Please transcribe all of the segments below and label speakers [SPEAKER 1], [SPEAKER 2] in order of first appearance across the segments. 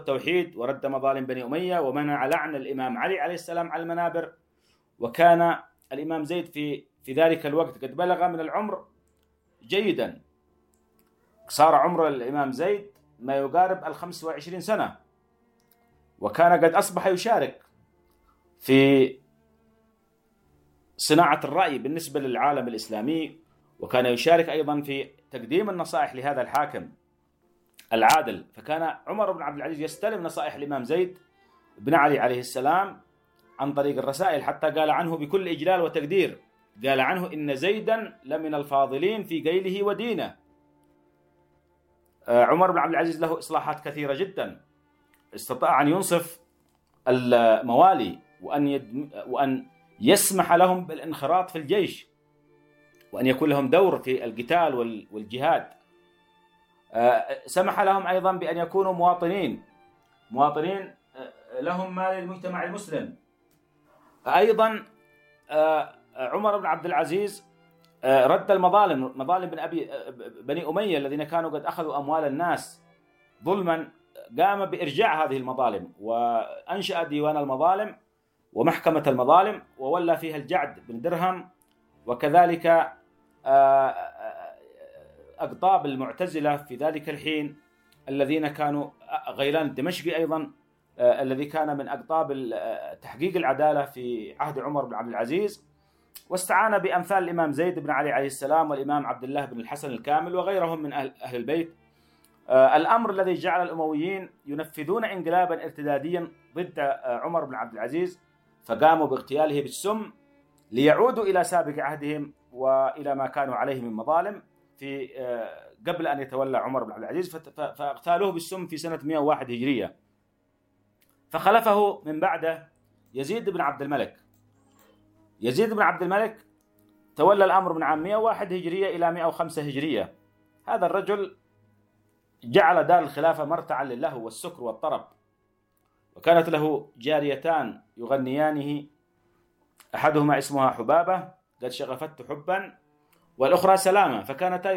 [SPEAKER 1] التوحيد ورد مظالم بني أمية ومنع لعن الإمام علي عليه السلام على المنابر. وكان الإمام زيد في ذلك الوقت قد بلغ من العمر جيدا، صار عمر الإمام زيد ما يقارب 25 سنة، وكان قد أصبح يشارك في صناعة الرأي بالنسبة للعالم الإسلامي، وكان يشارك أيضا في تقديم النصائح لهذا الحاكم العادل. فكان عمر بن عبد العزيز يستلم نصائح الإمام زيد بن علي عليه السلام عن طريق الرسائل، حتى قال عنه بكل إجلال وتقدير، قال عنه إن زيدا لمن الفاضلين في قيله ودينه. عمر بن عبد العزيز له إصلاحات كثيرة جدا، استطاع أن ينصف الموالي وأن يسمح لهم بالانخراط في الجيش، وأن يكون لهم دور في القتال والجهاد. سمح لهم أيضا بأن يكونوا مواطنين لهم ما للمجتمع المسلم. أيضا عمر بن عبد العزيز رد مظالم بني أمية الذين كانوا قد أخذوا أموال الناس ظلما، قام بإرجاع هذه المظالم وأنشأ ديوان المظالم ومحكمة المظالم، وولى فيها الجعد بن درهم، وكذلك أقطاب المعتزلة في ذلك الحين الذين كانوا غيلان الدمشقي أيضا الذي كان من أقطاب تحقيق العدالة في عهد عمر بن عبد العزيز، واستعان بأمثال الإمام زيد بن علي عليه السلام والإمام عبد الله بن الحسن الكامل وغيرهم من أهل البيت. الأمر الذي جعل الأمويين ينفذون انقلابا ارتداديا ضد عمر بن عبد العزيز، فقاموا باغتياله بالسم ليعودوا إلى سابق عهدهم وإلى ما كانوا عليه من مظالم في قبل أن يتولى عمر بن عبد العزيز، فاغتالوه بالسم في سنة 101 هجرية. فخلفه من بعده يزيد بن عبد الملك. يزيد بن عبد الملك تولى الأمر من عام 101 هجرية إلى 105 هجرية. هذا الرجل جعل دار الخلافة مرتعا للهو والسكر والطرب، وكانت له جاريتان يغنيانه، أحدهما اسمها حبابة قد شغفته حبا، والأخرى سلامة، فكانتا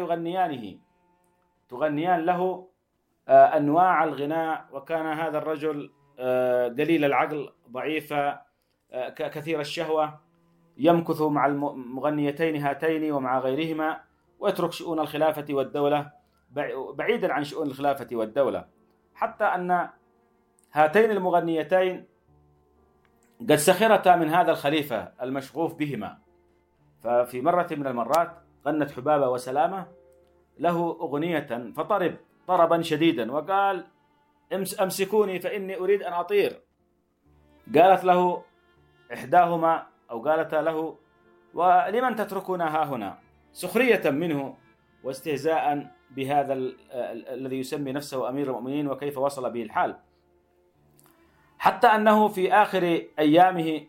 [SPEAKER 1] تغنيان له أنواع الغناء. وكان هذا الرجل قليل العقل ضعيف كثير الشهوة، يمكث مع المغنيتين هاتين ومع غيرهما، ويترك شؤون الخلافة والدولة بعيدا عن شؤون الخلافة والدولة، حتى أن هاتين المغنيتين قد سخرتا من هذا الخليفة المشغوف بهما. ففي مرة من المرات غنت حبابة وسلامة له أغنية فطرب طربا شديدا وقال: أمسكوني فإني أريد أن أطير. قالت له إحداهما أو قالت له: ولمن تتركنا ها هنا؟ سخرية منه واستهزاء بهذا الذي يسمي نفسه أمير المؤمنين وكيف وصل به الحال، حتى أنه في آخر أيامه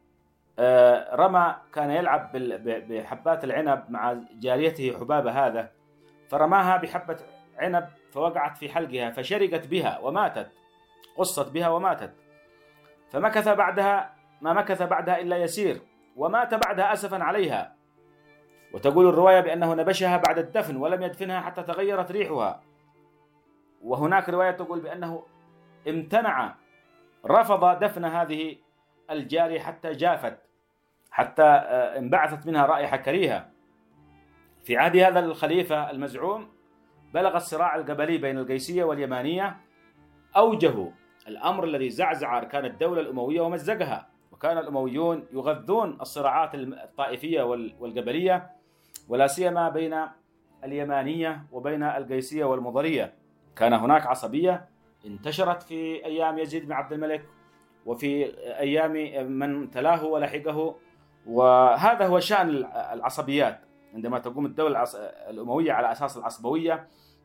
[SPEAKER 1] كان يلعب بحبات العنب مع جاريته حبابة هذا، فرماها بحبة عنب فوقعت في حلقها فشرقت بها وماتت، قصت بها وماتت. فمكث بعدها ما مكث بعدها إلا يسير، ومات بعدها أسفا عليها. وتقول الرواية بأنه نبشها بعد الدفن ولم يدفنها حتى تغيرت ريحها. وهناك رواية تقول بأنه رفض دفن هذه الجارية حتى جافت، حتى انبعثت منها رائحة كريهة. في عهد هذا الخليفة المزعوم بلغ الصراع القبلي بين القيسية واليمانية أوجه، الأمر الذي زعزع أركان الدولة الأموية ومزقها. وكان الأمويون يغذون الصراعات الطائفية والقبلية، ولا سيما بين اليمانية وبين القيسية والمضرية. كان هناك عصبية انتشرت في أيام يزيد بن عبد الملك وفي أيام من تلاه ولحقه. وهذا هو شأن العصبيات عندما تقوم الدولة الأموية على أساس العصبوية،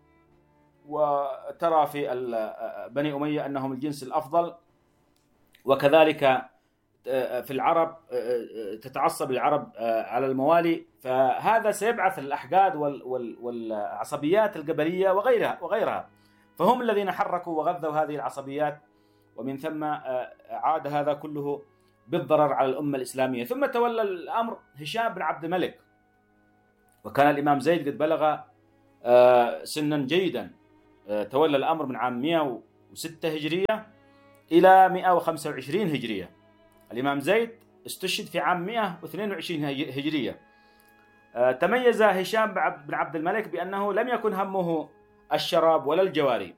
[SPEAKER 1] وترى في بني أمية أنهم الجنس الأفضل. وكذلك في العرب تتعصب العرب على الموالي، فهذا سيبعث الأحقاد والعصبيات القبلية وغيرها. فهم الذين حركوا وغذوا هذه العصبيات، ومن ثم عاد هذا كله بالضرر على الأمة الإسلامية. ثم تولى الأمر هشام بن عبد الملك، وكان الإمام زيد قد بلغ سنا جيدا. تولى الأمر من عام 106 106 هجرية إلى 125 هجرية. الإمام زيد استشهد في عام 122 هجرية. تميز هشام بن عبد الملك بأنه لم يكن همه الشراب ولا الجواري.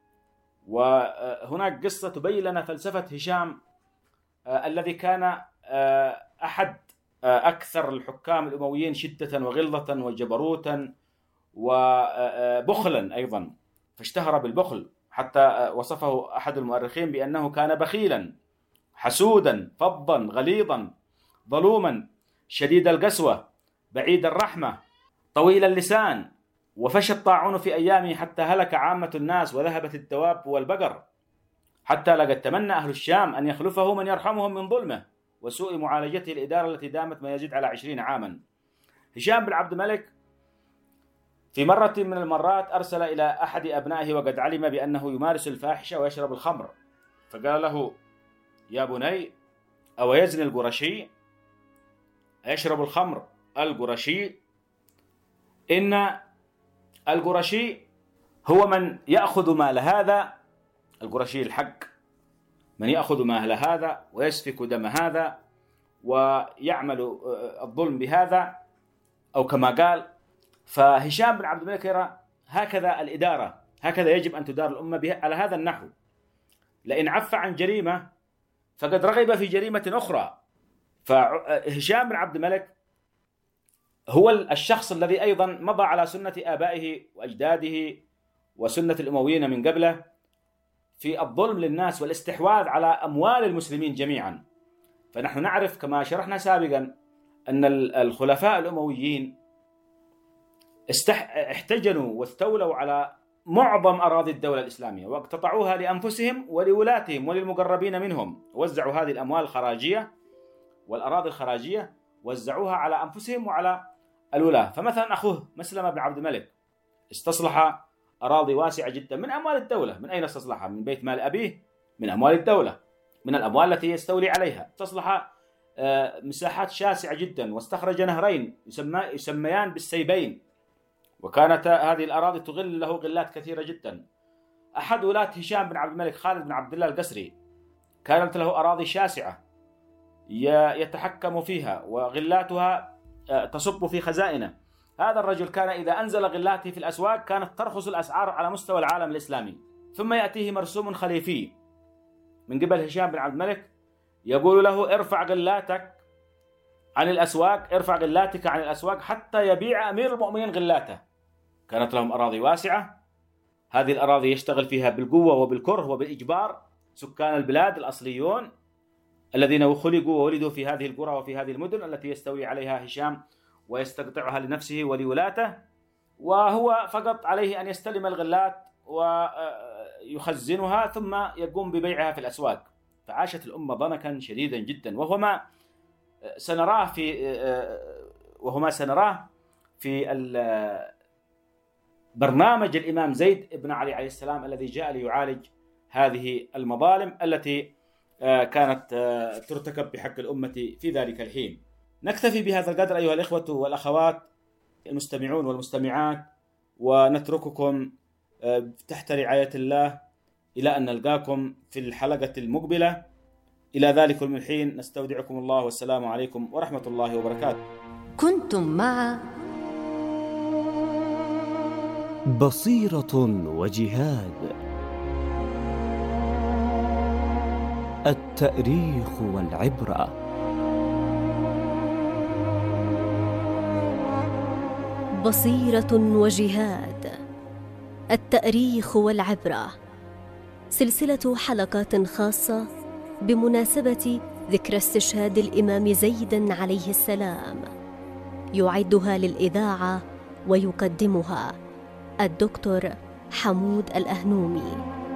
[SPEAKER 1] وهناك قصة تبين لنا فلسفة هشام الذي كان أحد أكثر الحكام الأمويين شدة وغلظة وجبروتا وبخلا أيضا، فاشتهر بالبخل حتى وصفه أحد المؤرخين بأنه كان بخيلا حسودا فظا غليظا ظلوما شديد القسوة بعيد الرحمة طويل اللسان، وفشى الطاعون في أيامه حتى هلك عامة الناس وذهبت الدواب والبقر، حتى لقد تمنى أهل الشام أن يخلفه من يرحمهم من ظلمه وسوء معالجته الإدارة التي دامت ما يزيد على 20 عاما. هشام بن عبد الملك في مرة من المرات أرسل إلى أحد أبنائه وقد علم بأنه يمارس الفاحشة ويشرب الخمر، فقال له: يا بني، أو يزني القرشي؟ يشرب الخمر القرشي؟ إن القرشي هو من يأخذ مال هذا، القرشي الحق، من يأخذ مال هذا ويسفك دم هذا ويعمل الظلم بهذا، أو كما قال. فهشام بن عبد الملك يرى هكذا الإدارة، هكذا يجب أن تدار الأمة على هذا النحو. لئن عف عن جريمة فقد رغب في جريمة أخرى. فهشام بن عبد الملك هو الشخص الذي أيضا مضى على سنة آبائه وأجداده وسنة الأمويين من قبله في الظلم للناس والاستحواذ على أموال المسلمين جميعا. فنحن نعرف كما شرحنا سابقا أن الخلفاء الأمويين احتجنوا واستولوا على معظم أراضي الدولة الإسلامية واقتطعوها لأنفسهم ولولاتهم وللمقربين منهم، وزعوا هذه الأموال الخراجية والأراضي الخراجية وزعوها على أنفسهم وعلى الولاة. فمثلا أخوه مسلمة بن عبد الملك استصلح أراضي واسعة جدا من أموال الدولة. من أين استصلحها؟ من بيت مال أبيه، من أموال الدولة، من الأموال التي يستولي عليها. استصلح مساحات شاسعة جدا واستخرج نهرين يسميان بالسيبين، وكانت هذه الأراضي تغل له غلات كثيرة جدا. أحد ولاة هشام بن عبد الملك خالد بن عبد الله القسري كانت له أراضي شاسعة يتحكم فيها وغلاتها تصب في خزائنه. هذا الرجل كان إذا أنزل غلاته في الأسواق كانت ترخص الأسعار على مستوى العالم الإسلامي، ثم يأتيه مرسوم خليفي من قبل هشام بن عبد الملك يقول له: ارفع غلاتك عن الأسواق، ارفع غلاتك عن الأسواق حتى يبيع أمير المؤمنين غلاته. كانت لهم أراضي واسعة، هذه الأراضي يشتغل فيها بالقوة وبالكره وبالإجبار سكان البلاد الأصليون الذين خلقوا وولدوا في هذه القرى وفي هذه المدن التي يستولي عليها هشام ويستقطعها لنفسه ولولاته، وهو فقط عليه أن يستلم الغلات ويخزنها ثم يقوم ببيعها في الأسواق. فعاشت الأمة ضنكا شديدا جدا، وهو ما سنراه في برنامج الإمام زيد بن علي عليه السلام الذي جاء ليعالج هذه المظالم التي كانت ترتكب بحق الأمة في ذلك الحين. نكتفي بهذا القدر أيها الإخوة والأخوات المستمعون والمستمعات، ونترككم تحت رعاية الله إلى أن نلقاكم في الحلقة المقبلة. إلى ذلك الحين نستودعكم الله، والسلام عليكم ورحمة الله وبركاته.
[SPEAKER 2] كنتم مع بصيرة وجهاد، التاريخ والعبرة. بصيرة وجهاد، التاريخ والعبرة، سلسلة حلقات خاصة بمناسبة ذكرى استشهاد الإمام زيد عليه السلام، يعدها للإذاعة ويقدمها الدكتور حمود الأهنومي.